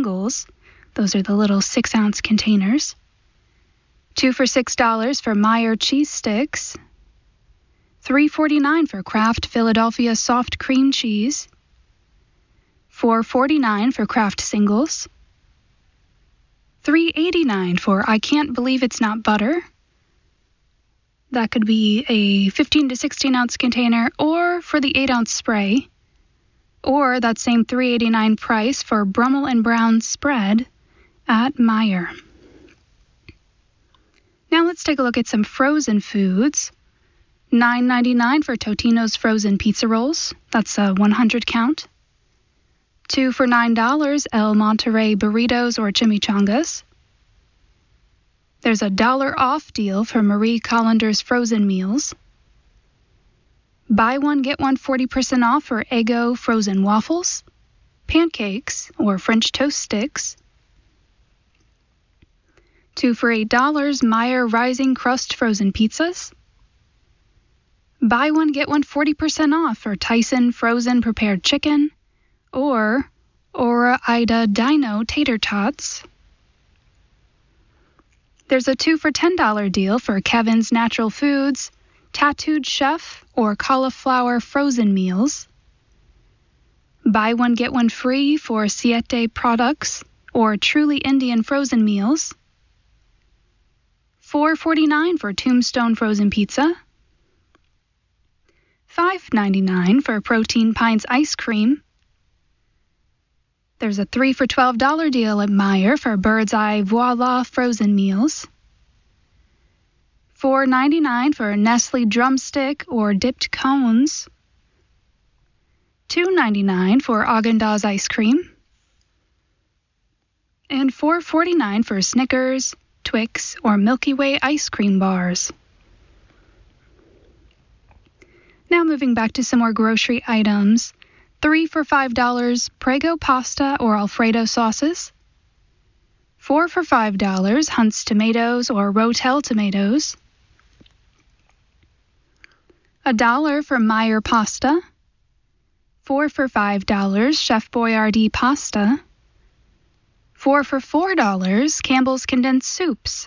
singles. Those are the little 6-ounce containers. 2 for $6 for Meyer cheese sticks. $3.49 for Kraft Philadelphia soft cream cheese. $4.49 for Kraft singles. $3.89 for I Can't Believe It's Not Butter. That could be a 15 to 16-ounce container, or for the 8-ounce spray, or that same $3.89 price for Brummel and Brown spread at Meyer. Now let's take a look at some frozen foods. $9.99 for Totino's frozen pizza rolls. That's a 100 count. 2 for $9 El Monterey burritos or chimichangas. There's a $1 off deal for Marie Callender's frozen meals. Buy one, get one 40% off for Eggo frozen waffles, pancakes, or French toast sticks. 2 for $8 Meyer Rising Crust frozen pizzas. Buy one, get one 40% off for Tyson frozen prepared chicken, or Ora-Ida Dino tater tots. There's a 2 for $10 deal for Kevin's Natural Foods, Tattooed Chef, or cauliflower frozen meals. Buy one, get one free for Siete products, or Truly Indian frozen meals. $4.49 for Tombstone frozen pizza. $5.99 for Protein Pines ice cream. There's a 3 for $12 deal at Meyer for Bird's Eye Voila frozen meals. $4.99 for Nestle drumstick or dipped cones. $2.99 for Häagen-Dazs ice cream. And $4.49 for Snickers, Twix, or Milky Way ice cream bars. Now moving back to some more grocery items. 3 for $5 Prego pasta or Alfredo sauces. 4 for $5 Hunt's tomatoes or Rotel tomatoes. $1 for Meyer pasta. 4 for $5 Chef Boyardee pasta. 4 for $4 Campbell's condensed soups.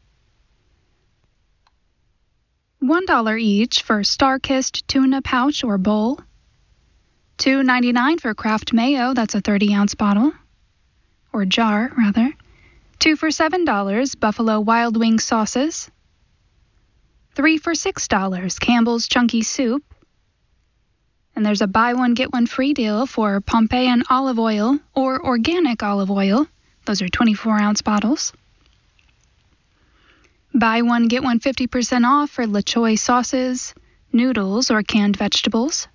$1 each for Starkist tuna pouch or bowl. $2.99 for Kraft mayo, that's a 30-ounce bottle, or jar, rather. 2 for $7 Buffalo Wild Wing sauces. 3 for $6 Campbell's chunky soup. And there's a buy one, get one free deal for Pompeian olive oil or organic olive oil. Those are 24-ounce bottles. Buy one, get one 50% off for La Choy sauces, noodles, or canned vegetables.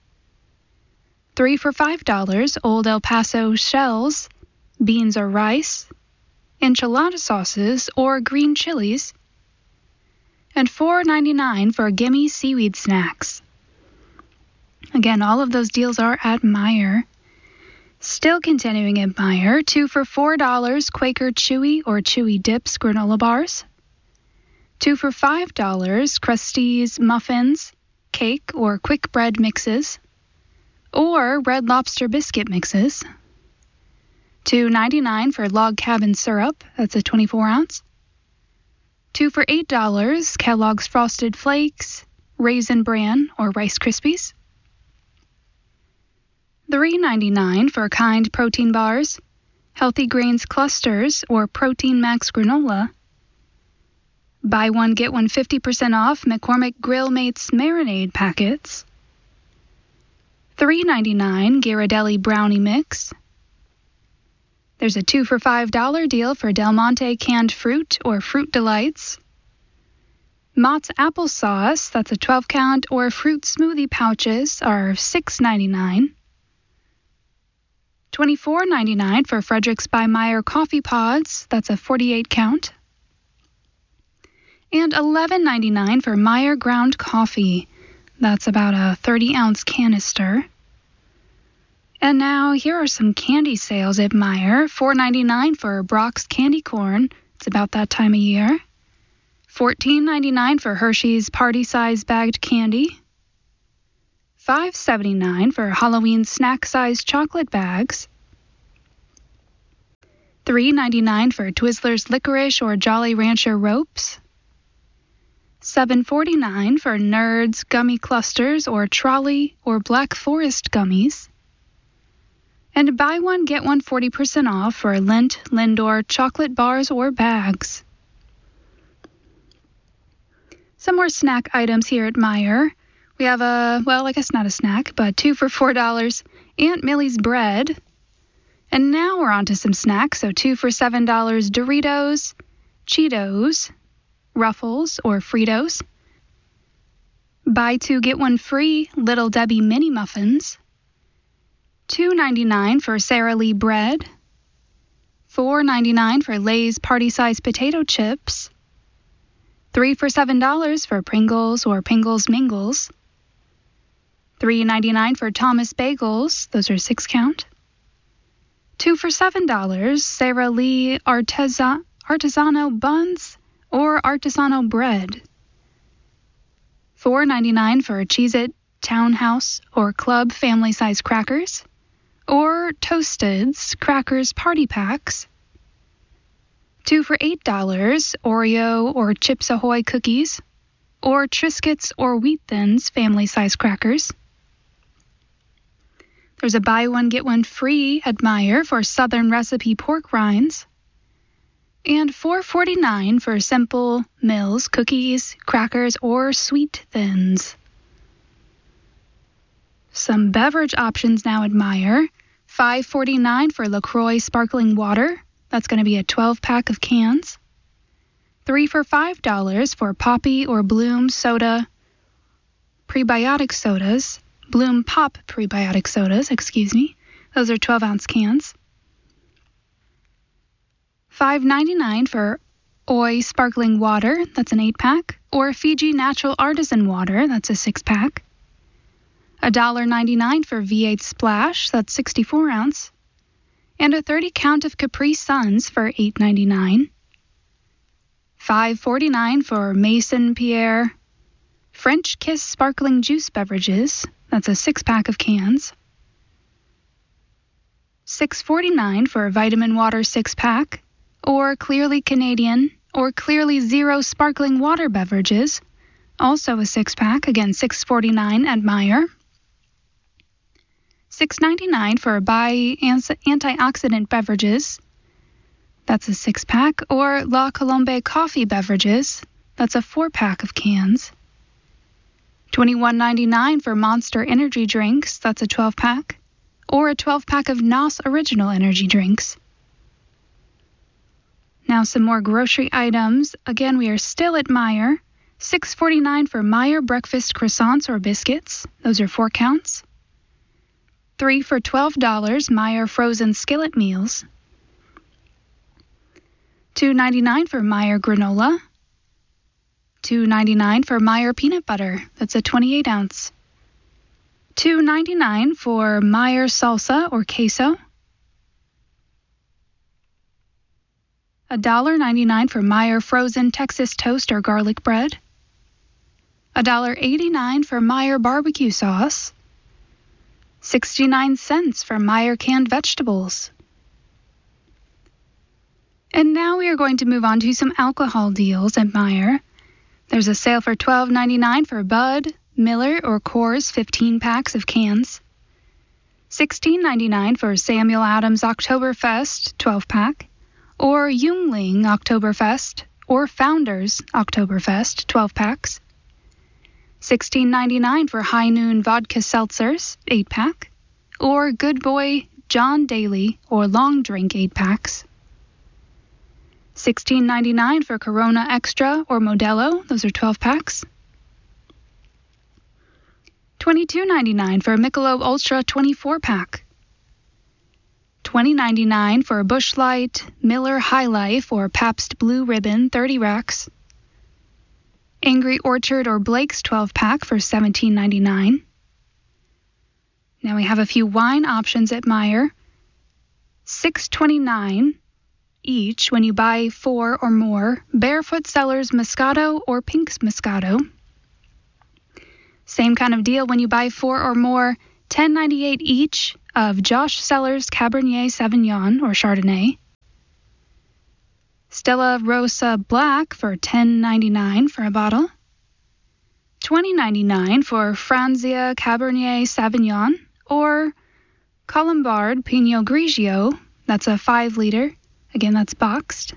3 for $5 Old El Paso shells, beans or rice, enchilada sauces, or green chilies. And $4.99 for Gimme seaweed snacks. Again, all of those deals are at Meyer. Still continuing at Meyer, 2 for $4 Quaker Chewy or Chewy Dips granola bars. 2 for $5 Krusteaz muffins, cake, or quick bread mixes, or Red Lobster biscuit mixes. $2.99 for Log Cabin syrup, that's a 24-ounce. 2 for $8 Kellogg's Frosted Flakes, Raisin Bran, or Rice Krispies. $3.99 for Kind protein bars, Healthy Grains clusters, or Protein Max granola. Buy one, get one 50% off McCormick Grill Mates marinade packets. $3.99 Ghirardelli brownie mix. There's a 2 for $5 deal for Del Monte canned fruit or Fruit Delights. Mott's applesauce, that's a 12-count, or fruit smoothie pouches are $6.99. $24.99 for Fredericks by Meyer coffee pods, that's a 48-count. And $11.99 for Meyer ground coffee, that's about a 30-ounce canister. And now here are some candy sales at Meyer. $4.99 for Brock's candy corn, it's about that time of year. $14.99 for Hershey's party-size bagged candy. $5.79 for Halloween snack-size chocolate bags. $3.99 for Twizzlers licorice or Jolly Rancher ropes. $7.49 for Nerds gummy clusters or Trolley or Black Forest gummies. And buy one, get one 40% off for Lindt, Lindor chocolate bars or bags. Some more snack items here at Meijer. We have I guess not a snack, but 2 for $4 Aunt Millie's bread. And now we're on to some snacks. So 2 for $7 Doritos, Cheetos, Ruffles or Fritos. Buy 2, get 1 free Little Debbie mini muffins. $2.99 for Sara Lee bread. $4.99 for Lay's party-size potato chips. 3 for $7 for Pringles or Pringles Mingles. $3.99 for Thomas Bagels, those are 6 count. 2 for $7 Sara Lee Artisanal buns or Artisanal bread. $4.99 for Cheez-It Townhouse or Club family-size crackers, or Toasted's crackers party packs. 2 for $8 Oreo or Chips Ahoy cookies, or Triscuits or Wheat Thins family-size crackers. There's a buy one, get one free at Meijer for Southern Recipe pork rinds. And $4.49 for Simple Mills cookies, crackers, or Sweet Thins. Some beverage options now at Meijer. $5.49 for LaCroix sparkling water. That's going to be a 12-pack of cans. 3 for $5 for Poppy or Bloom soda prebiotic sodas. Bloom Pop prebiotic sodas, Those are 12-ounce cans. $5.99 for Oi sparkling water. That's an 8-pack. Or Fiji natural artisan water. That's a 6-pack. $1.99 for V8 Splash. That's 64-ounce. And a 30 count of Capri Suns for $8.99. $5.49 for Mason Pierre French Kiss sparkling juice beverages. That's a 6-pack of cans. $6.49 for Vitamin Water 6-pack, or Clearly Canadian, or Clearly Zero sparkling water beverages. Also a 6-pack, again $6.49 at Meijer. $6.99 for Bai antioxidant beverages. That's a 6-pack, or La Colombe coffee beverages. That's a 4-pack of cans. $21.99 for Monster energy drinks. That's a 12-pack, or a 12-pack of NOS original energy drinks. Now some more grocery items. Again, we are still at Meijer. $6.49 for Meijer breakfast croissants or biscuits. Those are 4 counts. 3 for $12 Meijer frozen skillet meals. $2.99 for Meijer granola. $2.99 for Meijer peanut butter. That's a 28-ounce. $2.99 for Meijer salsa or queso. $1.99 for Meijer frozen Texas toast or garlic bread. $1.89 for Meijer barbecue sauce. 69 cents for Meijer canned vegetables. And now we are going to move on to some alcohol deals at Meijer. There's a sale for $12.99 for Bud, Miller, or Coors 15 packs of cans. $16.99 for Samuel Adams Oktoberfest 12-pack, or Yuengling Oktoberfest, or Founders Oktoberfest 12 packs. $16.99 for High Noon Vodka Seltzers 8-pack, or Good Boy John Daly or Long Drink 8-packs. $16.99 for Corona Extra or Modelo, those are 12 packs. $22.99 for Michelob Ultra 24-pack. $20.99 for Busch Light, Miller High Life or Pabst Blue Ribbon 30 racks. Angry Orchard or Blake's 12-pack for $17.99. Now we have a few wine options at Meijer. $6.29 each when you buy 4 or more Barefoot Cellars Moscato or Pink's Moscato. Same kind of deal when you buy 4 or more $10.98 each of Josh Cellars Cabernet Sauvignon or Chardonnay. Stella Rosa Black for $10.99 for a bottle. $20.99 for Franzia Cabernet Sauvignon or Colombard Pinot Grigio. That's a 5 liter. Again, that's boxed.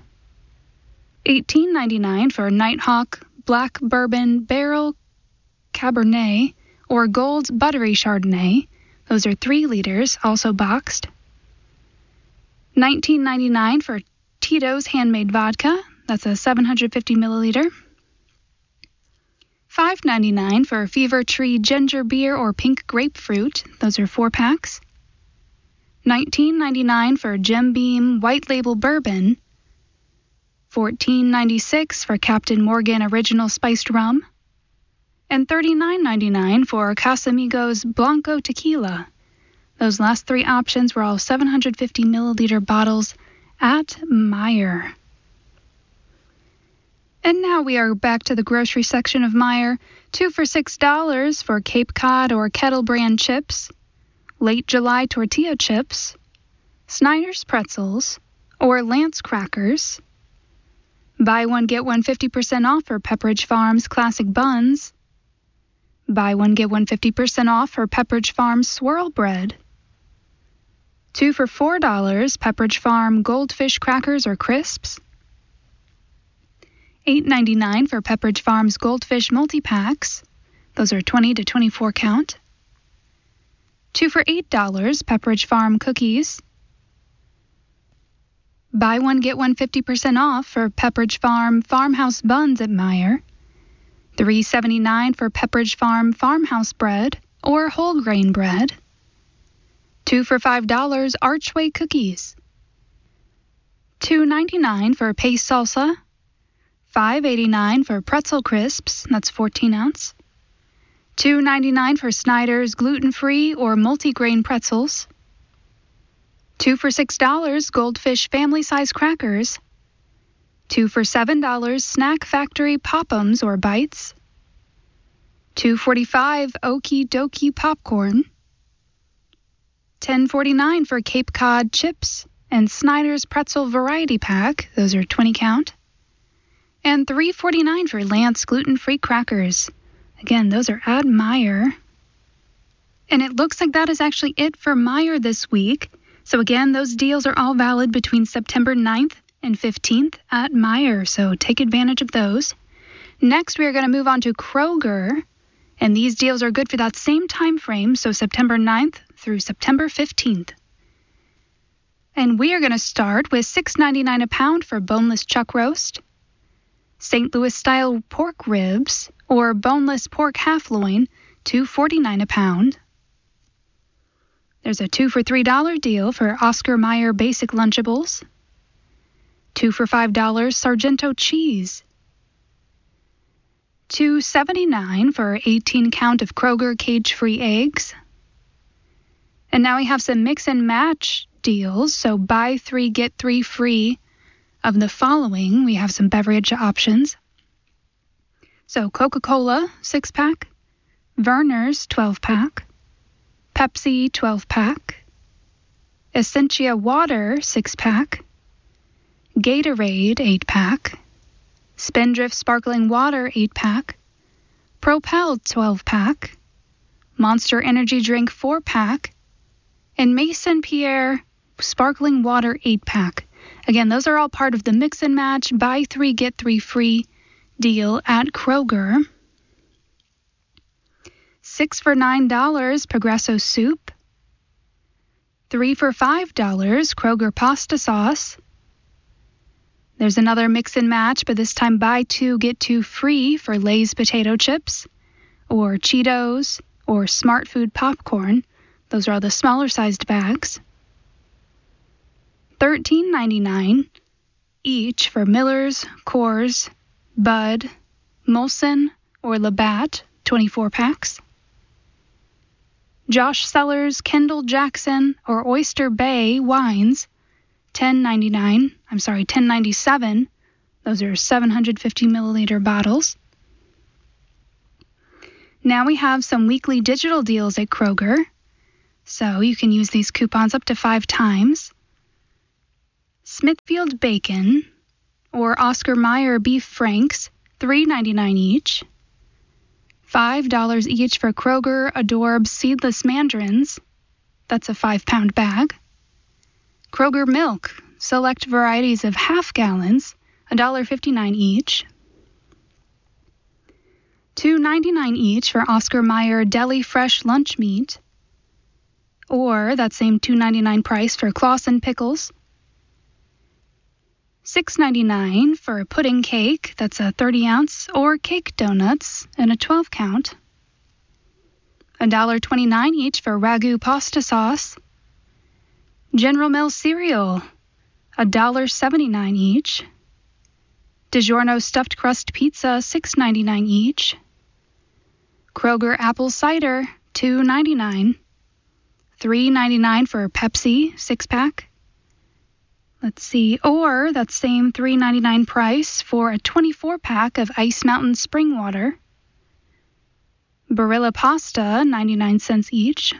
$18.99 for Nighthawk Black Bourbon Barrel Cabernet or Gold Buttery Chardonnay. Those are 3 liters, also boxed. $19.99 for Tito's Handmade Vodka. That's a 750 milliliter. $5.99 for Fever Tree Ginger Beer or Pink Grapefruit. Those are 4 packs. $19.99 for Jim Beam White Label Bourbon. $14.96 for Captain Morgan Original Spiced Rum. And $39.99 for Casamigos Blanco Tequila. Those last 3 options were all 750 milliliter bottles at Meijer. And now we are back to the grocery section of Meijer. 2 for $6 for Cape Cod or Kettle Brand chips, Late July tortilla chips, Snyder's pretzels, or Lance crackers. Buy one, get one 50% off for Pepperidge Farms classic buns. Buy one, get one 50% off for Pepperidge Farm swirl bread. 2 for $4 Pepperidge Farm goldfish crackers or crisps. $8.99 for Pepperidge Farm's goldfish multi-packs. Those are 20 to 24 count. 2 for $8 Pepperidge Farm cookies. Buy one, get one 50% off for Pepperidge Farm farmhouse buns at Meijer. $3.79 for Pepperidge Farm farmhouse bread or whole grain bread. 2 for $5 Archway cookies. $2.99 for paste salsa. $5.89 for pretzel crisps. That's 14 ounce. $2.99 for Snyder's gluten-free or multi-grain pretzels. 2 for $6 Goldfish family-size crackers. 2 for $7 Snack Factory Pop'ems or bites. $2.45 Okie Dokie popcorn. $10.49 for Cape Cod chips and Snyder's pretzel variety pack. Those are 20 count. And $3.49 for Lance gluten-free crackers. Again, those are at Meijer. And it looks like that is actually it for Meijer this week. So again, those deals are all valid between September 9th and 15th at Meijer, so take advantage of those. Next, we are going to move on to Kroger, and these deals are good for that same time frame, so September 9th through September 15th. And we are going to start with $6.99 a pound for boneless chuck roast, St. Louis-style pork ribs, or boneless pork half loin, $2.49 a pound. There's a 2 for $3 deal for Oscar Mayer Basic Lunchables. 2 for $5 Sargento cheese. $2.79 for 18 count of Kroger cage-free eggs. And now we have some mix and match deals. So buy 3, get 3 free of the following. We have some beverage options. So Coca-Cola 6-pack, Verner's 12-pack, Pepsi 12-pack, Essentia Water 6-pack, Gatorade 8-pack, Spindrift Sparkling Water 8-pack, Propel 12-pack, Monster Energy Drink 4-pack, and Mason Pierre Sparkling Water 8-pack. Again, those are all part of the mix and match buy 3 get 3 free deal at Kroger. 6 for $9 Progresso soup. 3 for $5 Kroger pasta sauce. There's another mix and match, but this time buy 2 get 2 free for Lay's potato chips, or Cheetos, or Smart Food popcorn. Those are all the smaller sized bags. $13.99 each for Miller's, Coors, Bud, Molson, or Labatt 24 packs. Josh Cellars, Kendall Jackson, or Oyster Bay wines, $10.97. Those are 750 milliliter bottles. Now we have some weekly digital deals at Kroger. So you can use these coupons up to 5 times. Smithfield bacon, or Oscar Mayer beef franks, $3.99 each. $5 each for Kroger Adorb seedless mandarins. That's a 5-pound bag. Kroger milk, select varieties of half gallons, $1.59 each. $2.99 each for Oscar Mayer deli fresh lunch meat, or that same $2.99 price for Claussen pickles. $6.99 for a pudding cake, that's a 30-ounce, or cake donuts in a 12-count. $1.29 each for Ragu pasta sauce. General Mills cereal, $1.79 each. DiGiorno stuffed crust pizza, $6.99 each. Kroger apple cider, $2.99. $3.99 for Pepsi, 6-pack. Let's see, or that same $3.99 price for a 24-pack of Ice Mountain spring water. Barilla pasta, 99 cents each.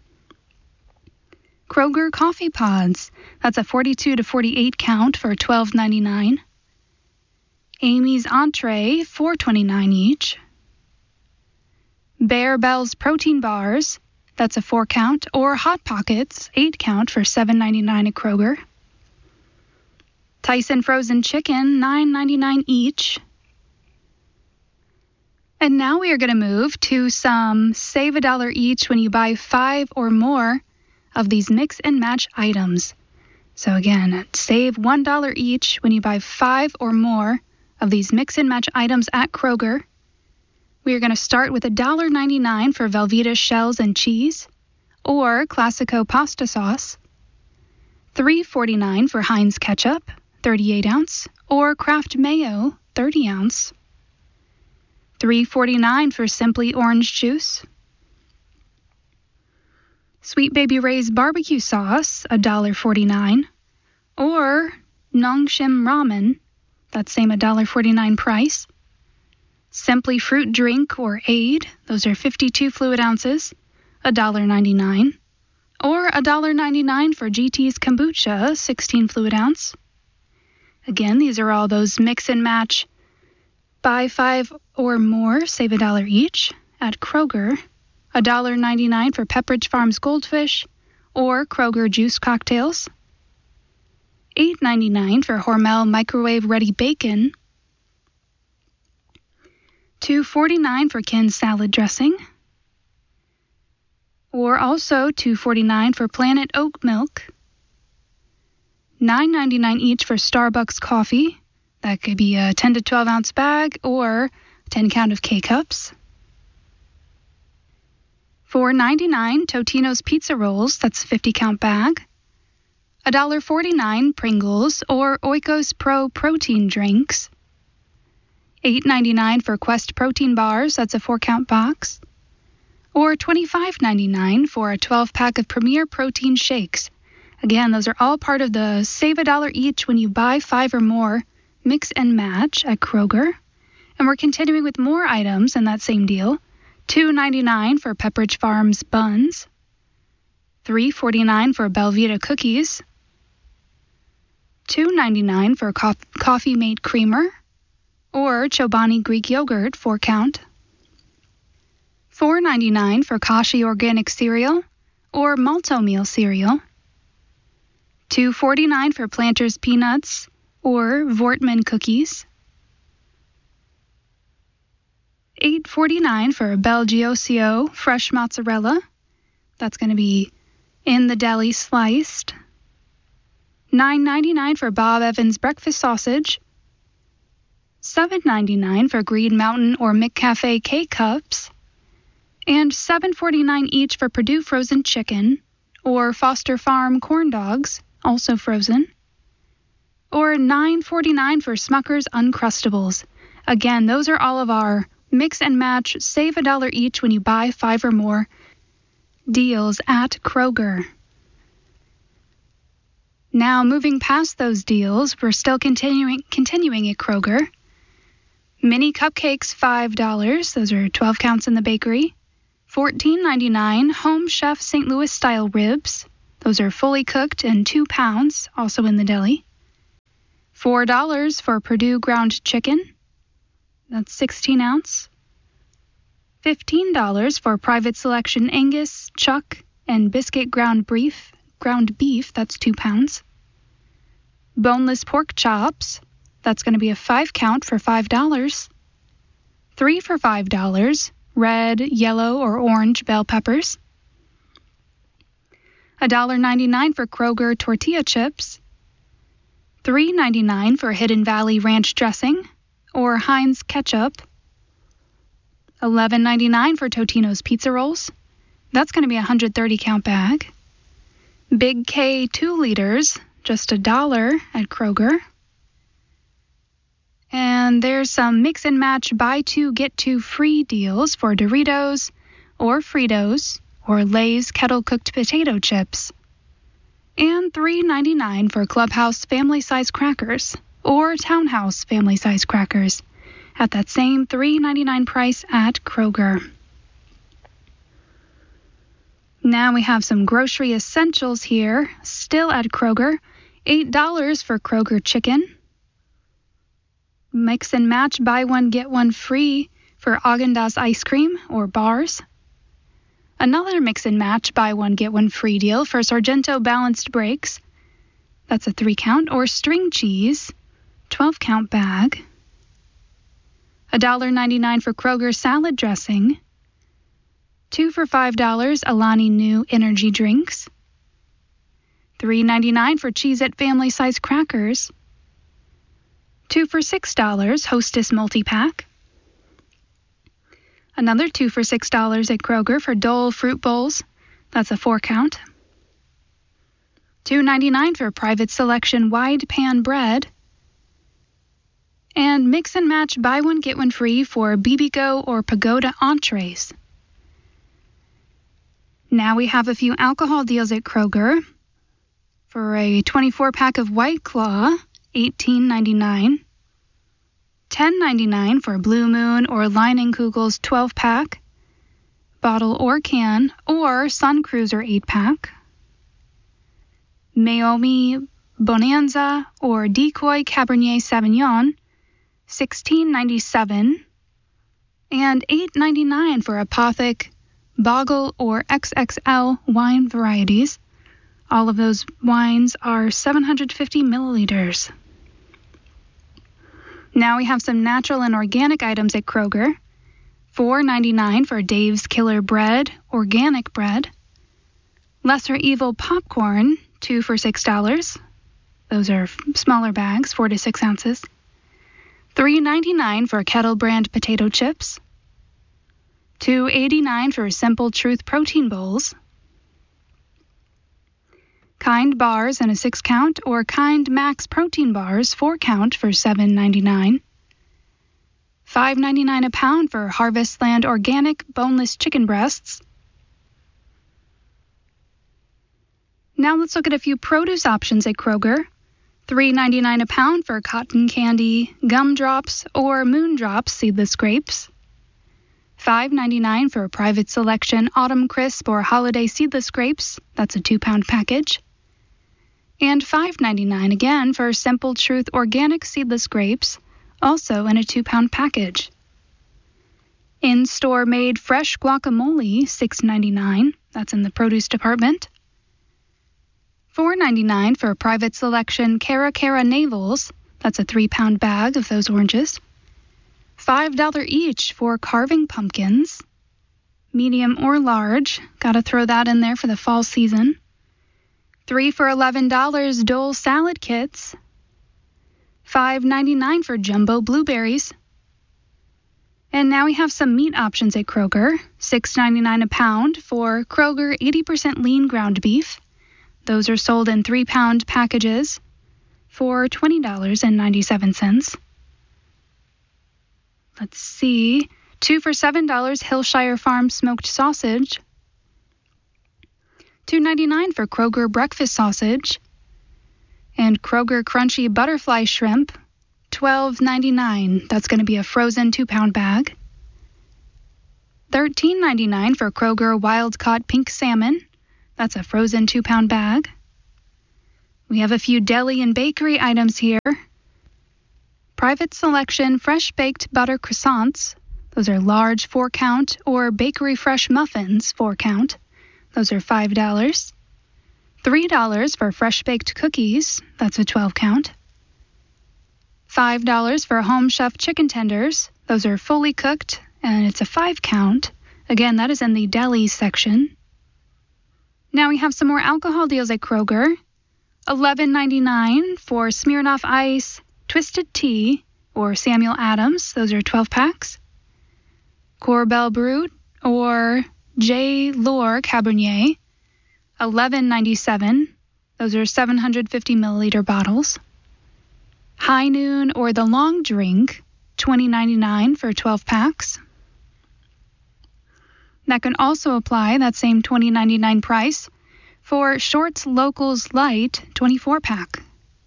Kroger coffee pods, that's a 42 to 48 count for $12.99. Amy's entree, $4.29 each. Bear Bell's protein bars, that's a 4-count, or Hot Pockets, 8-count for $7.99 at Kroger. Tyson frozen chicken, $9.99 each. And now we are going to move to some save $1 each when you buy 5 or more of these mix and match items. So again, save $1 each when you buy 5 or more of these mix and match items at Kroger. We are going to start with $1.99 for Velveeta shells and cheese, or Classico pasta sauce. $3.49 for Heinz ketchup, 38-ounce, or Kraft mayo, 30-ounce. $3.49 for Simply orange juice. Sweet Baby Ray's barbecue sauce, $1.49, or Nongshim ramen, that same $1.49 price. Simply fruit drink or aid, those are 52 fluid ounces, $1.99, or $1.99 for GT's kombucha, 16 fluid ounce. Again, these are all those mix and match, buy 5 or more, save $1 each at Kroger. $1.99 for Pepperidge Farms Goldfish or Kroger juice cocktails. $8.99 for Hormel microwave-ready bacon. $2.49 for Ken's salad dressing. Or also $2.49 for Planet Oat milk. $9.99 each for Starbucks coffee. That could be a 10 to 12 ounce bag or 10 count of K-cups. $4.99 Totino's pizza rolls, that's a 50 count bag. $1.49 Pringles or Oikos Pro protein drinks. $8.99 for Quest protein bars, that's a 4 count box. Or $25.99 for a 12-pack of Premier protein shakes. Again, those are all part of the save $1 each when you buy 5 or more mix and match at Kroger. And we're continuing with more items in that same deal. $2.99 for Pepperidge Farms buns. $3.49 for Belvita cookies. $2.99 for Coffee Mate creamer. Or Chobani Greek yogurt, 4 count. $4.99 for Kashi organic cereal or Malto meal cereal. $2.49 for Planters peanuts or Voortman cookies. $8.49 for Belgiosio fresh mozzarella. That's going to be in the deli sliced. $9.99 for Bob Evans breakfast sausage. $7.99 for Green Mountain or McCafe K-Cups, and $7.49 each for Purdue frozen chicken or Foster Farm corn dogs, also frozen, or $9.49 for Smucker's Uncrustables. Again, those are all of our mix and match, save $1 each when you buy 5 or more deals at Kroger. Now, moving past those deals, we're still continuing at Kroger. Mini cupcakes, $5. Those are 12 counts in the bakery. $14.99 Home Chef St. Louis style ribs. Those are fully cooked and 2 pounds, also in the deli. $4 for Purdue ground chicken. That's 16 ounce. $15 for Private Selection Angus, chuck, and biscuit ground beef. That's 2 pounds. Boneless pork chops. That's going to be a 5-count for $5. 3 for $5. Red, yellow, or orange bell peppers. $1.99 for Kroger tortilla chips. $3.99 for Hidden Valley ranch dressing or Heinz ketchup. $11.99 for Totino's pizza rolls. That's going to be a 130-count bag. Big K 2 liters, just $1 at Kroger. And there's some mix and match buy two, get two free deals for Doritos or Fritos or Lay's kettle cooked potato chips. And $3.99 for Clubhouse family size crackers or Townhouse family size crackers at that same $3.99 price at Kroger. Now we have some grocery essentials here, still at Kroger. $8 for Kroger chicken. Mix and match, buy one, get one free for Häagen-Dazs ice cream or bars. Another mix and match, buy one, get one free deal for Sargento balanced breaks. That's a 3-count, or string cheese, 12-count bag. $1.99 for Kroger salad dressing. 2 for $5 Alani Nu energy drinks. $3.99 for Cheez-It family size crackers. 2 for $6 Hostess multi-pack. Another 2 for $6 at Kroger for Dole fruit bowls. That's a 4-count. $2.99 for Private Selection wide pan bread. And mix and match, buy one, get one free for Bibigo or Pagoda entrees. Now we have a few alcohol deals at Kroger. For a 24-pack of White Claw, $18.99. $10.99 for Blue Moon or Leinenkugel's 12-pack, bottle or can, or Sun Cruiser 8-pack. Meiomi Bonanza or Decoy Cabernet Sauvignon, $16.97. And $8.99 for Apothic, Boggle, or XXL wine varieties. All of those wines are 750 milliliters. Now we have some natural and organic items at Kroger. $4.99 for Dave's Killer Bread, organic bread. Lesser Evil popcorn, 2 for $6. Those are smaller bags, 4 to 6 ounces. $3.99 for Kettle Brand potato chips. $2.89 for Simple Truth protein bowls. Kind bars in a 6-count or Kind Max protein bars 4-count for $7.99. $5.99 a pound for Harvest Land organic boneless chicken breasts. Now let's look at a few produce options at Kroger. $3.99 a pound for cotton candy, gumdrops, or moondrops seedless grapes. $5.99 for Private Selection Autumn Crisp or Holiday seedless grapes. That's a 2-pound package. And $5.99 again for Simple Truth organic seedless grapes, also in a 2-pound package. In-store made fresh guacamole, $6.99. That's in the produce department. $4.99 for Private Selection Cara Cara navels. That's a 3-pound bag of those oranges. $5 each for carving pumpkins, medium or large. Got to throw that in there for the fall season. 3 for $11 Dole salad kits. $5.99 for jumbo blueberries. And now we have some meat options at Kroger. $6.99 a pound for Kroger 80% lean ground beef. Those are sold in 3-pound packages for $20.97. Let's see. 2 for $7 Hillshire Farm smoked sausage. $2.99 for Kroger breakfast sausage. And Kroger crunchy butterfly shrimp, $12.99. That's going to be a frozen 2-pound bag. $13.99 for Kroger wild-caught pink salmon. That's a frozen 2-pound bag. We have a few deli and bakery items here. Private Selection fresh-baked butter croissants. Those are large 4-count, or Bakery Fresh muffins 4-count. Those are $5. $3 for fresh-baked cookies. That's a 12-count. $5 for Home Chef chicken tenders. Those are fully cooked, and it's a 5-count. Again, that is in the deli section. Now we have some more alcohol deals at Kroger. $11.99 for Smirnoff Ice Twisted Tea or Samuel Adams. Those are 12 packs. Corbel Brut or J. Lohr Cabernet. $11.97. Those are 750 milliliter bottles. High Noon or the Long Drink. $20.99 for 12 packs. That can also apply that same $20.99 price for Shorts Locals Light 24-pack.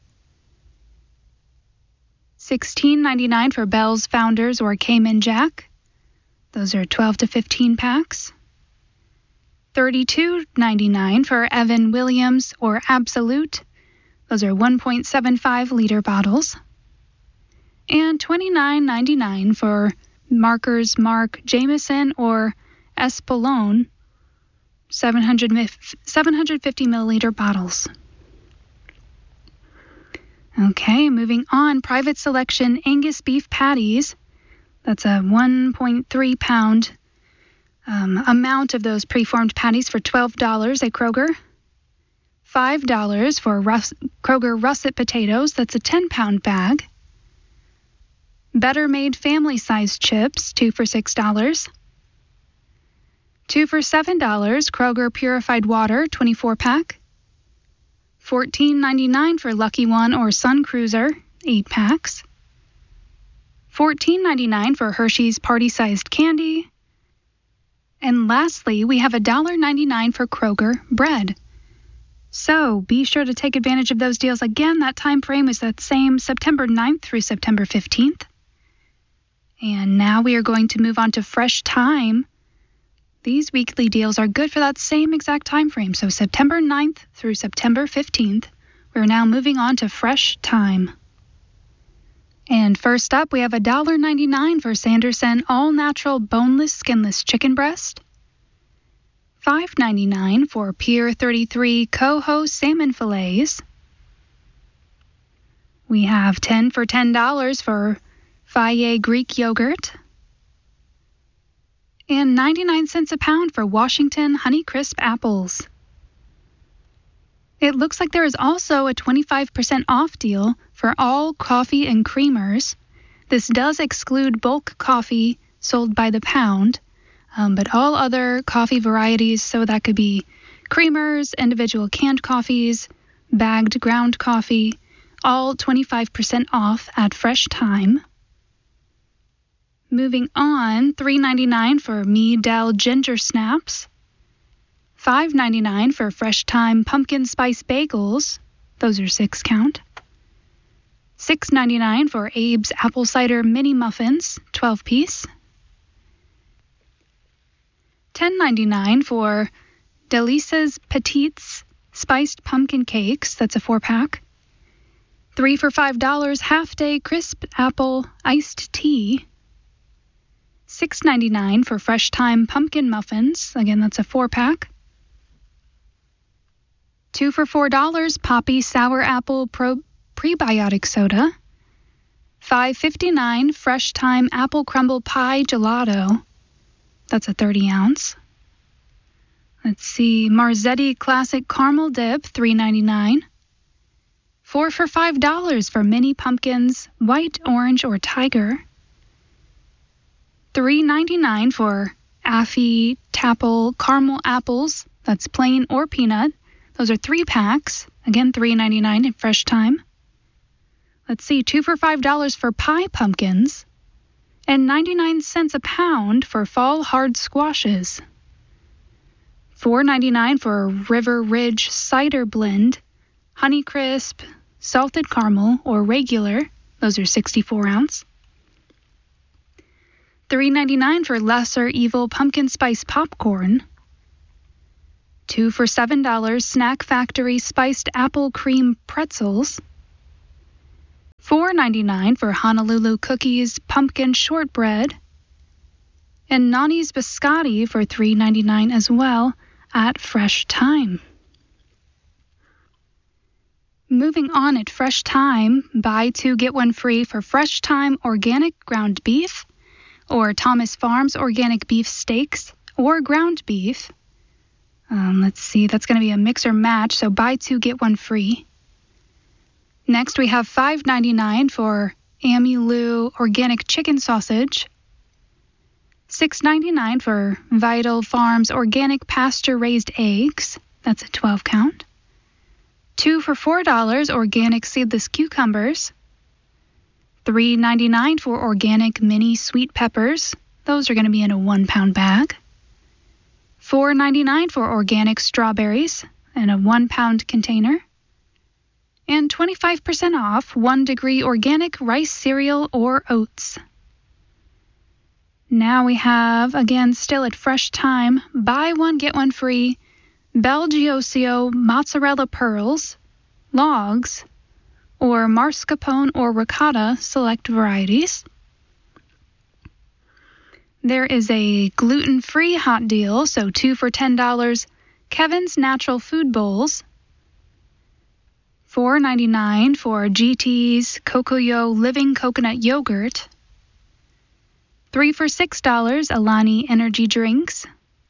$16.99 for Bell's Founders or Cayman Jack. Those are 12 to 15 packs. $32.99 for Evan Williams or Absolute. Those are 1.75 liter bottles. And $29.99 for Marker's Mark Jameson or Espolòn, 750 milliliter bottles. Okay, moving on. Private Selection Angus beef patties. That's a 1.3 pound amount of those preformed patties for $12 at Kroger. $5 for Kroger russet potatoes. That's a 10-pound bag. Better Made family-sized chips, 2 for $6. 2 for $7, Kroger Purified Water, 24-pack. $14.99 for Lucky One or Sun Cruiser, 8 packs. $14.99 for Hershey's Party-Sized Candy. And lastly, we have $1.99 for Kroger bread. So be sure to take advantage of those deals. Again, that time frame is that same September 9th through September 15th. And now we are going to move on to Fresh Thyme. These weekly deals are good for that same exact time frame, so September 9th through September 15th. We're now moving on to Fresh Thyme. And first up, we have $1.99 for Sanderson All-Natural Boneless Skinless Chicken Breast. $5.99 for Pier 33 Coho Salmon Fillets. We have $10 for $10 for Fage Greek Yogurt. And 99 cents a pound for Washington Honeycrisp apples. It looks like there is also a 25% off deal for all coffee and creamers. This does exclude bulk coffee sold by the pound, but all other coffee varieties, so that could be creamers, individual canned coffees, bagged ground coffee, all 25% off at Fresh Thyme. Moving on, $3.99 for Me Del Ginger Snaps. $5.99 for Fresh Thyme Pumpkin Spice Bagels. Those are 6 count. $6.99 for Abe's Apple Cider Mini Muffins, 12-piece. $10.99 for Delice's Petites Spiced Pumpkin Cakes. That's a 4-pack. 3 for $5 Half-Day Crisp Apple Iced Tea. $6.99 for Fresh Thyme Pumpkin Muffins. Again, that's a 4-pack. 2 for $4 Poppy Sour Apple Prebiotic Soda. $5.59 Fresh Thyme Apple Crumble Pie Gelato. That's a 30-ounce. Let's see, Marzetti Classic Caramel Dip, $3.99. 4 for $5 for Mini Pumpkins White, Orange, or Tiger. $3.99 for Affy Tapple Caramel Apples. That's plain or peanut. Those are 3 packs. Again, $3.99 at Fresh Thyme. Let's see, 2 for $5 for Pie Pumpkins. And 99 cents a pound for Fall Hard Squashes. $4.99 for River Ridge Cider Blend, Honeycrisp, Salted Caramel, or Regular. Those are 64-ounce. $3.99 for Lesser Evil Pumpkin Spice Popcorn. 2 for $7 Snack Factory Spiced Apple Cream Pretzels. $4.99 for Honolulu Cookies Pumpkin Shortbread. And Nani's Biscotti for $3.99 as well at Fresh Thyme. Moving on at Fresh Thyme, buy 2 get 1 free for Fresh Thyme organic ground beef or Thomas Farms organic beef steaks or ground beef. Let's see, that's going to be a mix or match, so buy 2 get 1 free. Next we have $5.99 for Amilu organic chicken sausage. $6.99 for Vital Farms organic pasture-raised eggs. That's a 12 count. 2 for $4 organic seedless cucumbers. $3.99 for organic mini sweet peppers. Those are going to be in a 1 pound bag. $4.99 for organic strawberries in a 1 pound container. And 25% off 1 Degree organic rice cereal or oats. Now we have, again, still at Fresh Thyme, buy 1 get 1 free Belgiosio mozzarella pearls, logs, or mascarpone or ricotta select varieties. There is a gluten-free hot deal, so 2 for $10, Kevin's Natural Food Bowls. $4.99 for GT's Cocoyo Living Coconut Yogurt. 3 for $6, Alani Energy Drinks.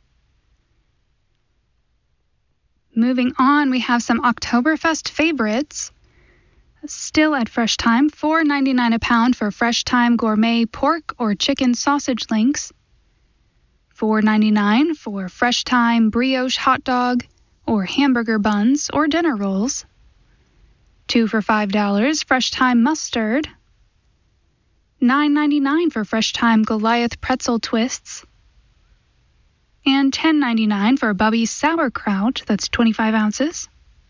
Moving on, we have some Oktoberfest favorites. Still at Fresh Thyme, $4.99 a pound for Fresh Thyme Gourmet Pork or Chicken Sausage Links. $4.99 for Fresh Thyme Brioche Hot Dog or Hamburger Buns or Dinner Rolls. 2 for $5, Fresh Thyme Mustard. $9.99 for Fresh Thyme Goliath Pretzel Twists. And $10.99 for Bubby's Sauerkraut, that's 25 ounces.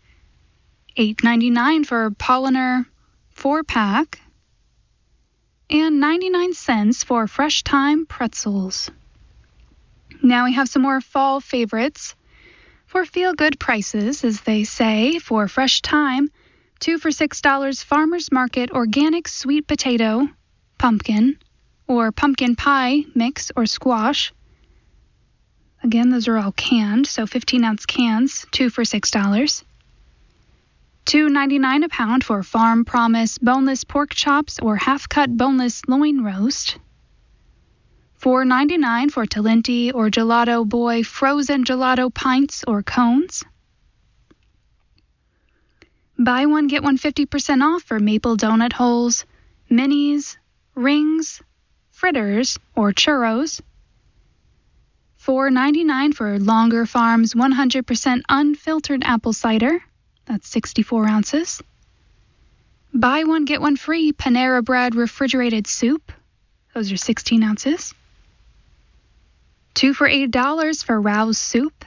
$8.99 for Polliner 4-pack. And 99 cents for Fresh Thyme Pretzels. Now we have some more fall favorites for feel-good prices, as they say, for Fresh Thyme. 2 for $6, Farmer's Market Organic Sweet Potato, Pumpkin, or Pumpkin Pie Mix or Squash. Again, those are all canned, so 15-ounce cans, 2 for $6. $2.99 a pound for Farm Promise Boneless Pork Chops or Half-Cut Boneless Loin Roast. $4.99 for Talenti or Gelato Boy Frozen Gelato Pints or Cones. Buy 1, get 1 50% off for Maple Donut Holes, Minis, Rings, Fritters, or Churros. $4.99 for Longer Farms 100% unfiltered apple cider. That's 64 ounces. Buy 1, get 1 free Panera Bread refrigerated soup. Those are 16 ounces. 2 for $8 for Rouse soup.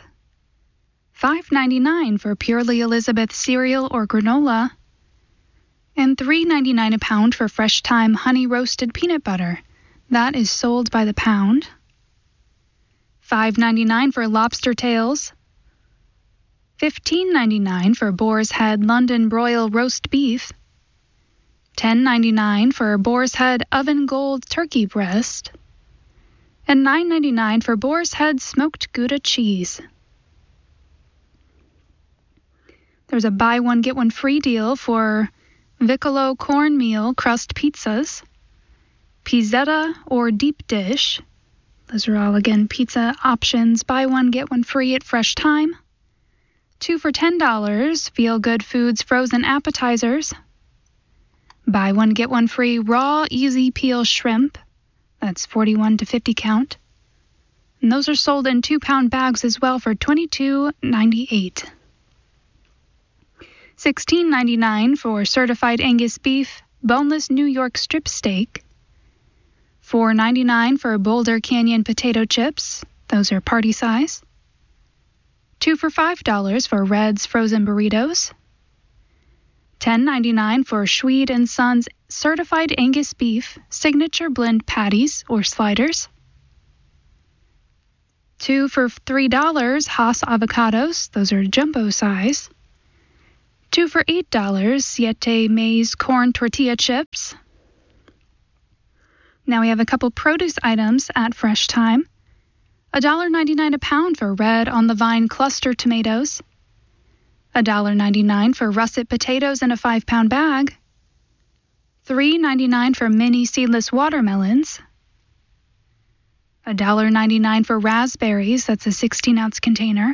$5.99 for Purely Elizabeth cereal or granola. And $3.99 a pound for Fresh Thyme honey roasted peanut butter. That is sold by the pound. $5.99 for lobster tails. $15.99 for Boar's Head London broil roast beef. $10.99 for Boar's Head oven gold turkey breast. And $9.99 for Boar's Head smoked Gouda cheese. There's a buy 1, get 1 free deal for Vicolo cornmeal crust pizzas, pizzetta or deep dish. Those are all, again, pizza options. Buy 1, get 1 free at Fresh Thyme. 2 for $10, Feel Good Foods frozen appetizers. Buy 1, get 1 free raw easy peel shrimp. That's 41 to 50 count. And those are sold in 2 pound bags as well for $22.98. $16.99 for certified Angus beef, boneless New York strip steak. $4.99 for Boulder Canyon potato chips. Those are party size. 2 for $5 for Red's frozen burritos. $10.99 for Schweed & Sons certified Angus beef signature blend patties or sliders. 2 for $3 Haas avocados. Those are jumbo size. 2 for $8, Siete maize corn tortilla chips. Now we have a couple produce items at Fresh Thyme. $1.99 a pound for red on the vine cluster tomatoes. $1.99 for russet potatoes in a 5-pound bag. $3.99 for mini seedless watermelons. $1.99 for raspberries, that's a 16-ounce container.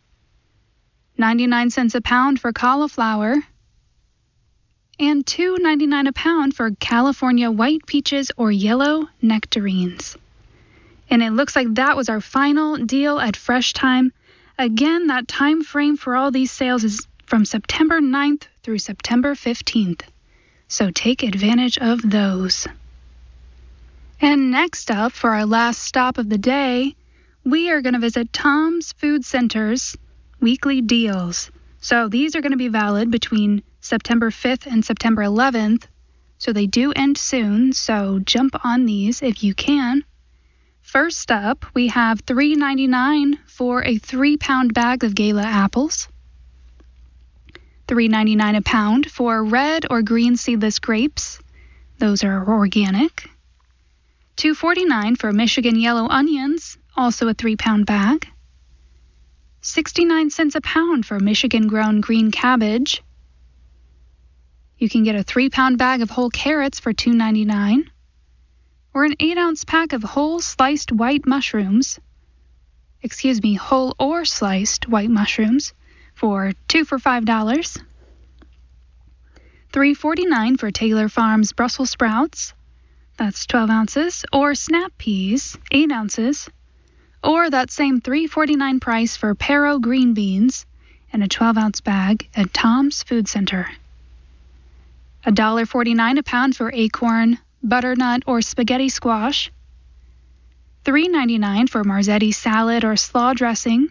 99 cents a pound for cauliflower. And $2.99 a pound for California white peaches or yellow nectarines. And it looks like that was our final deal at Fresh Thyme. Again, that time frame for all these sales is from September 9th through September 15th. So take advantage of those. And next up, for our last stop of the day, we are going to visit Tom's Food Center's weekly deals. So these are going to be valid between September 5th and September 11th. So they do end soon, so jump on these if you can. First up, we have $3.99 for a 3-pound bag of Gala apples. $3.99 a pound for red or green seedless grapes. Those are organic. $2.49 for Michigan yellow onions, also a 3-pound bag. 69 cents a pound for Michigan-grown green cabbage. You can get a 3-pound bag of whole carrots for $2.99, or an 8-ounce pack of whole or sliced white mushrooms for $2 for $5. $3.49 for Taylor Farms Brussels sprouts, that's 12 ounces, or snap peas, 8 ounces, or that same $3.49 price for Pero green beans in a 12-ounce bag at Tom's Food Center. $1.49 a pound for acorn, butternut, or spaghetti squash. $3.99 for Marzetti salad or slaw dressing.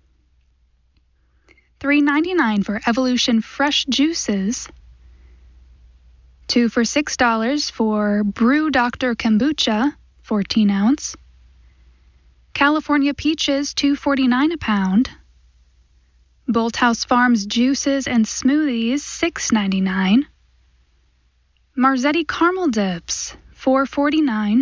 $3.99 for Evolution fresh juices. 2 for $6 for Brew Dr. Kombucha, 14 ounce. California peaches, $2.49 a pound. Bolthouse Farms juices and smoothies, $6.99. Marzetti caramel dips, $4.49.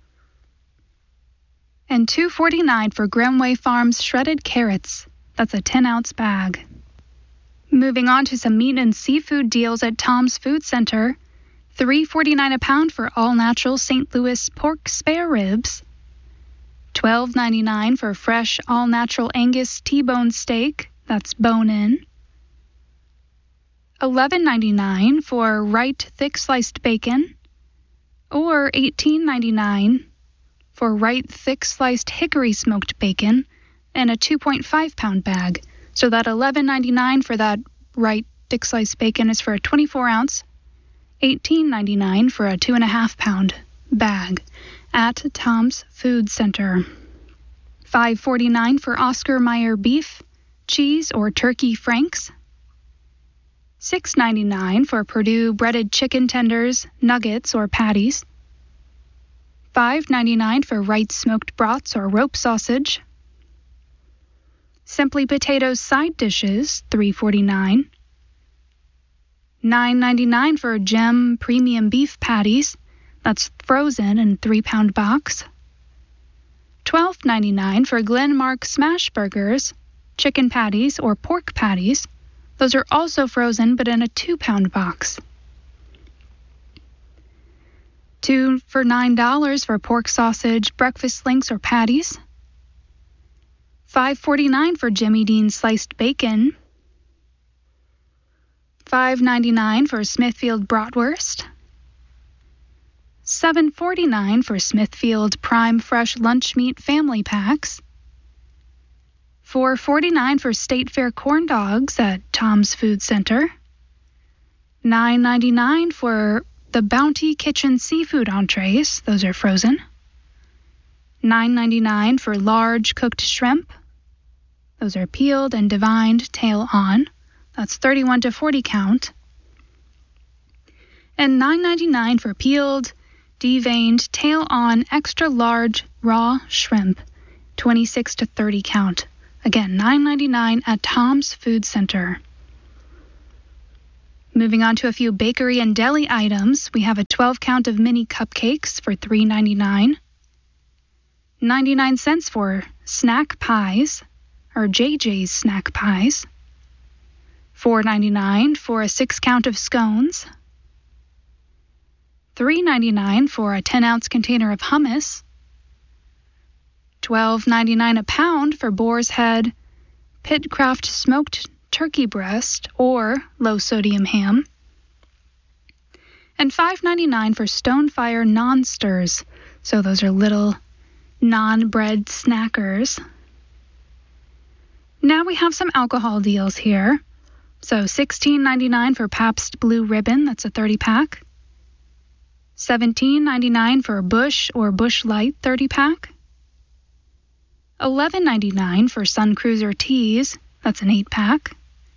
And $2.49 for Gremway Farms shredded carrots. That's a 10-ounce bag. Moving on to some meat and seafood deals at Tom's Food Center. $3.49 a pound for all-natural St. Louis pork spare ribs. $12.99 for fresh all-natural Angus T-bone steak. That's bone-in. $11.99 for Wright thick-sliced bacon. Or $18.99 for Wright thick-sliced hickory smoked bacon in a 2.5-pound bag. So that $11.99 for that Wright thick-sliced bacon is for a 24-ounce. $18.99 for a 2.5-pound bag at Tom's Food Center. $5.49 for Oscar Mayer beef, cheese, or turkey franks. $6.99 for Purdue breaded chicken tenders, nuggets, or patties. $5.99 for Wright smoked brats or rope sausage. Simply Potatoes side dishes, $3.49. $9.99 for Gem premium beef patties, that's frozen in a 3-pound box. $12.99 for Glenmark smash burgers, chicken patties, or pork patties. Those are also frozen but in a 2-pound box. $2 for $9 for pork sausage, breakfast links, or patties. $5.49 for Jimmy Dean sliced bacon. $5.99 for Smithfield bratwurst. $7.49 for Smithfield Prime Fresh Lunch Meat Family Packs. $4.49 for State Fair corn dogs at Tom's Food Center. $9.99 for the Bounty Kitchen seafood entrees. Those are frozen. $9.99 for large cooked shrimp. Those are peeled and divined tail on. That's 31 to 40 count. And $9.99 for peeled, deveined, tail on, extra large raw shrimp, 26 to 30 count. Again, $9.99 at Tom's Food Center. Moving on to a few bakery and deli items, we have a 12-count of mini cupcakes for $3.99. 99 cents for snack pies, or JJ's snack pies. $4.99 for a 6-count of scones. $3.99 for a 10-ounce container of hummus. $12.99 a pound for Boar's Head Pitcraft smoked turkey breast or low-sodium ham. And $5.99 for Stonefire non-stirs. So those are little non-bread snackers. Now we have some alcohol deals here. So $16.99 for Pabst Blue Ribbon, that's a 30-pack. $17.99 for Busch or Busch Light 30-pack. $11.99 for Sun Cruiser Teas, that's an 8-pack.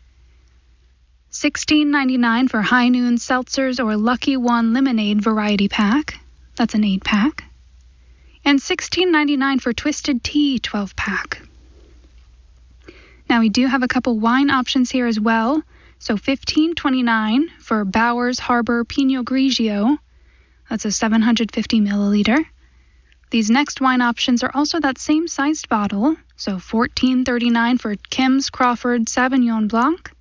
$16.99 for High Noon Seltzers or Lucky One Lemonade Variety Pack, that's an 8-pack. And $16.99 for Twisted Tea 12-pack. Now we do have a couple wine options here as well. So $15.29 for Bowers Harbor Pinot Grigio, that's a 750 milliliter. These next wine options are also that same sized bottle, so $14.39 for Kim's Crawford Sauvignon Blanc,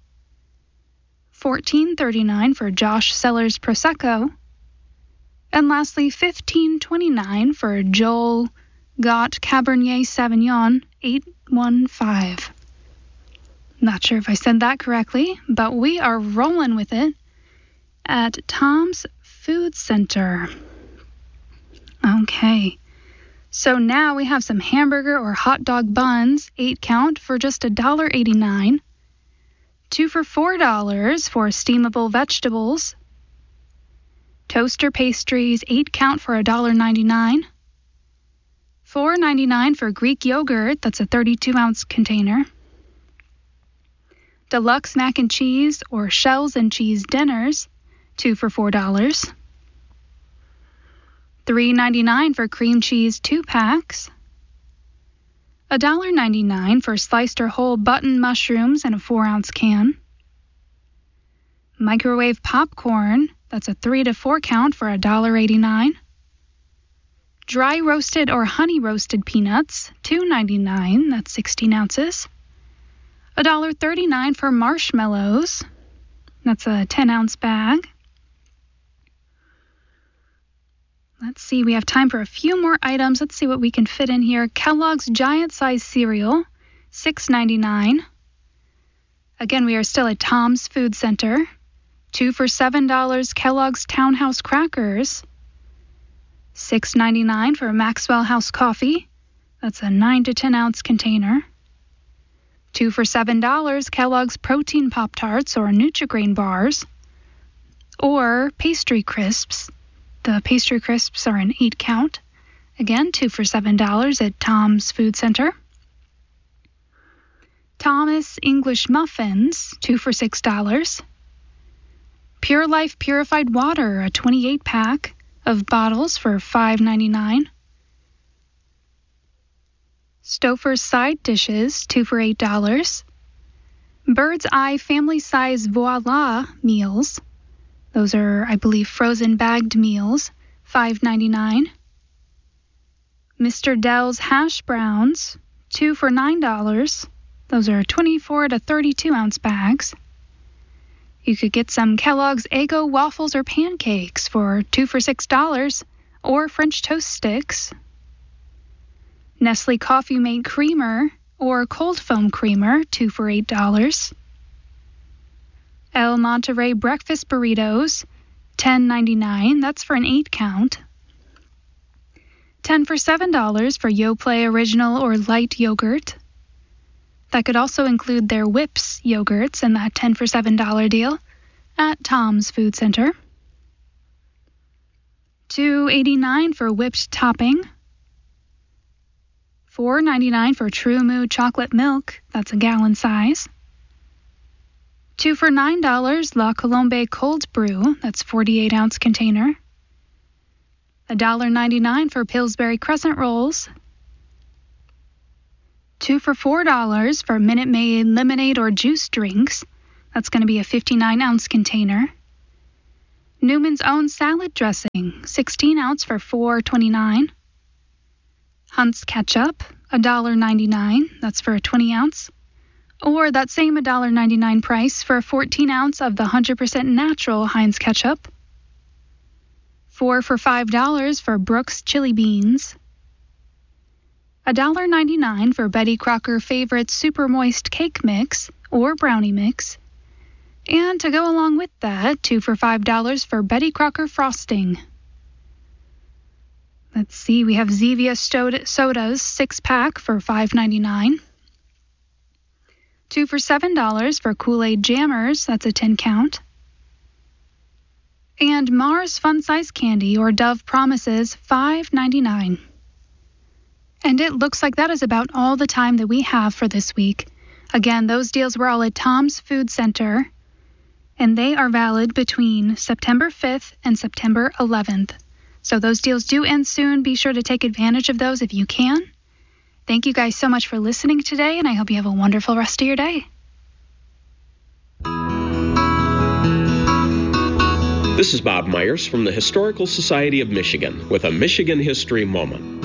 $14.39 for Josh Cellars Prosecco, and lastly $15.29 for Joel Gott Cabernet Sauvignon 815. Not sure if I said that correctly, but we are rolling with it at Tom's Food Center. Okay. So now we have some hamburger or hot dog buns, 8-count, for just $1.89. 2 for $4 for steamable vegetables. Toaster pastries, 8-count for $1.99. $4.99 for Greek yogurt, that's a 32-ounce container. Deluxe mac and cheese or shells and cheese dinners, 2 for $4. $3.99 for cream cheese 2-packs. $1.99 for sliced or whole button mushrooms in a 4-ounce can. Microwave popcorn, that's a 3 to 4 count for $1.89. Dry roasted or honey roasted peanuts, $2.99, that's 16 ounces. $1.39 for marshmallows, that's a 10-ounce bag. Let's see, we have time for a few more items. Let's see what we can fit in here. Kellogg's Giant Size Cereal, $6.99. Again, we are still at Tom's Food Center. 2 for $7 Kellogg's Townhouse Crackers. $6.99 for Maxwell House Coffee. That's a 9 to 10-ounce container. 2 for $7 Kellogg's Protein Pop-Tarts or Nutri-Grain bars. Or Pastry Crisps. The Pastry Crisps are an 8-count. Again, 2 for $7 at Tom's Food Center. Thomas English Muffins, 2 for $6. Pure Life Purified Water, a 28-pack of bottles for $5.99. Stouffer's Side Dishes, 2 for $8. Bird's Eye Family Size Voila Meals. Those are, I believe, frozen bagged meals, $5.99. Mr. Dell's Hash Browns, 2 for $9. Those are 24 to 32-ounce bags. You could get some Kellogg's Eggo waffles or pancakes for 2 for $6, or French toast sticks. Nestle Coffee Mate Creamer or Cold Foam Creamer, 2 for $8. El Monterey Breakfast Burritos, $10.99. That's for an 8-count. 10 for $7 for Yoplait Original or Light Yogurt. That could also include their Whips yogurts in that 10 for $7 deal at Tom's Food Center. $2.89 for whipped topping. $4.99 for True Moo Chocolate Milk. That's a gallon size. 2 for $9 La Colombe Cold Brew, that's 48-ounce container. $1.99 for Pillsbury Crescent Rolls. 2 for $4 for Minute Maid lemonade or juice drinks, That's going to be a 59-ounce container. Newman's Own salad dressing, 16-ounce for $4.29. Hunt's ketchup, $1.99. That's for a 20-ounce. Or that same $1.99 price for a 14-ounce of the 100% natural Heinz ketchup. 4 for $5 for Brooks chili beans. $1.99 for Betty Crocker Favorite Super Moist Cake Mix or Brownie Mix. And to go along with that, 2 for $5 for Betty Crocker Frosting. Let's see, we have Zevia sodas, 6-pack for $5.99. 2 for $7 for Kool-Aid Jammers, that's a 10-count. And Mars Fun Size Candy or Dove Promises, $5.99. And it looks like that is about all the time that we have for this week. Again, those deals were all at Tom's Food Center, and they are valid between September 5th and September 11th. So those deals do end soon. Be sure to take advantage of those if you can. Thank you guys so much for listening today, and I hope you have a wonderful rest of your day. This is Bob Myers from the Historical Society of Michigan with a Michigan History Moment.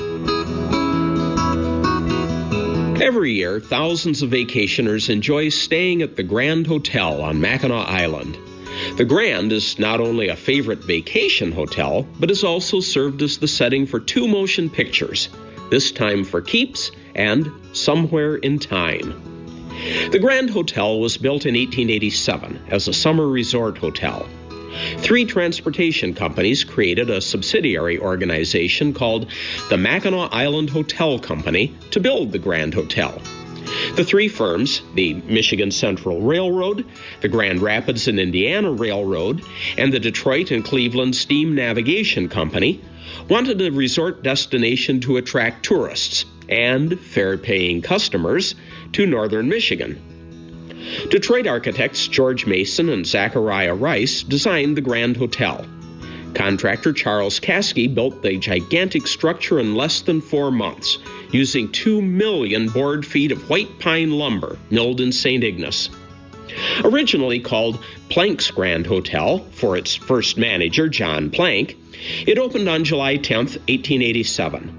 Every year, thousands of vacationers enjoy staying at the Grand Hotel on Mackinac Island. The Grand is not only a favorite vacation hotel, but is also served as the setting for 2 motion pictures, This Time for Keeps and Somewhere in Time. The Grand Hotel was built in 1887 as a summer resort hotel. 3 transportation companies created a subsidiary organization called the Mackinac Island Hotel Company to build the Grand Hotel. The 3 firms, the Michigan Central Railroad, the Grand Rapids and Indiana Railroad, and the Detroit and Cleveland Steam Navigation Company, wanted a resort destination to attract tourists and fare-paying customers to northern Michigan. Detroit architects George Mason and Zachariah Rice designed the Grand Hotel. Contractor Charles Caskey built the gigantic structure in less than 4 months, using 2 million board feet of white pine lumber milled in St. Ignace. Originally called Plank's Grand Hotel for its first manager, John Plank, it opened on July 10, 1887.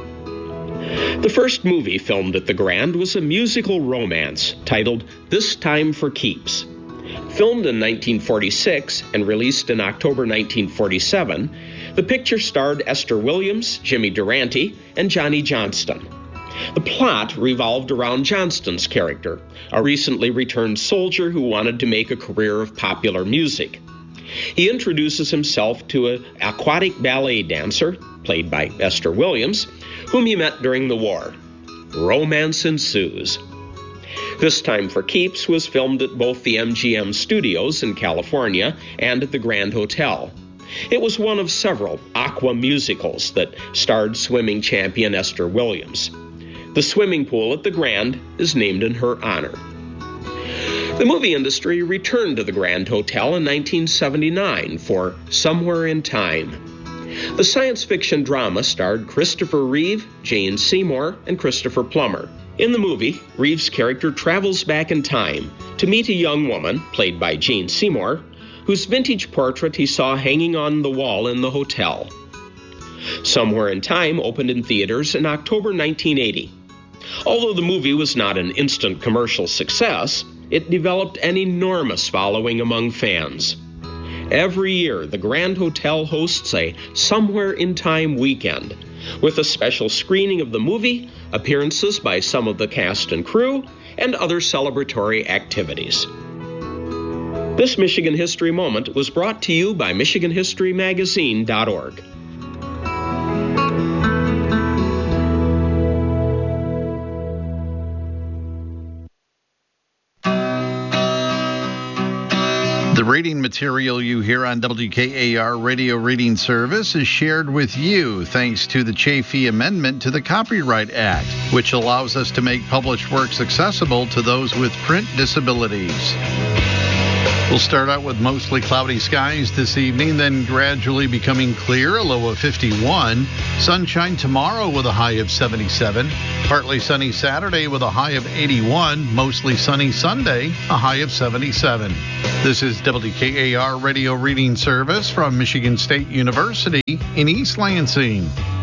The first movie filmed at the Grand was a musical romance titled This Time for Keeps. Filmed in 1946 and released in October 1947, the picture starred Esther Williams, Jimmy Durante, and Johnny Johnston. The plot revolved around Johnston's character, a recently returned soldier who wanted to make a career of popular music. He introduces himself to an aquatic ballet dancer, played by Esther Williams, whom he met during the war. Romance ensues. This Time for Keeps was filmed at both the MGM studios in California and at the Grand Hotel. It was one of several aqua musicals that starred swimming champion Esther Williams. The swimming pool at the Grand is named in her honor. The movie industry returned to the Grand Hotel in 1979 for Somewhere in Time. The science fiction drama starred Christopher Reeve, Jane Seymour, and Christopher Plummer. In the movie, Reeve's character travels back in time to meet a young woman, played by Jane Seymour, whose vintage portrait he saw hanging on the wall in the hotel. Somewhere in Time opened in theaters in October 1980. Although the movie was not an instant commercial success, it developed an enormous following among fans. Every year, the Grand Hotel hosts a Somewhere in Time weekend, with a special screening of the movie, appearances by some of the cast and crew, and other celebratory activities. This Michigan History Moment was brought to you by MichiganHistoryMagazine.org. The reading material you hear on WKAR Radio Reading Service is shared with you thanks to the Chafee Amendment to the Copyright Act, which allows us to make published works accessible to those with print disabilities. We'll start out with mostly cloudy skies this evening, then gradually becoming clear, a low of 51. Sunshine tomorrow with a high of 77. Partly sunny Saturday with a high of 81. Mostly sunny Sunday, a high of 77. This is WKAR Radio Reading Service from Michigan State University in East Lansing.